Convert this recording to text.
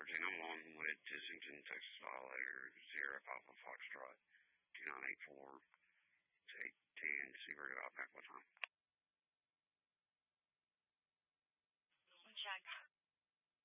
13. I'm on with Dissington, Texas Violator, Sierra Papa Foxtrot, 2984, take 10, Seabird Outback, what time?